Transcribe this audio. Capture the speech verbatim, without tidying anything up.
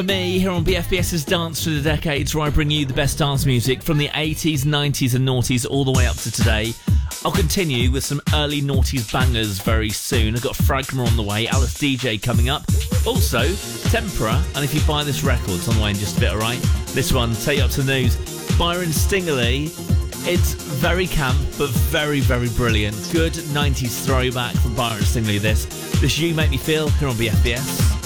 Me here on B F B S's Dance Through the Decades, where I bring you the best dance music from the eighties, nineties and noughties all the way up to today. I'll continue with some early noughties bangers very soon. I've got Fragma on the way, Alice D J coming up, also Tempera, and if you buy this record, it's on the way in just a bit, alright? This one, take you up to the news, Byron Stingley. It's very camp, but very, very brilliant. Good nineties throwback from Byron Stingley, this. This You Make Me Feel here on B F B S.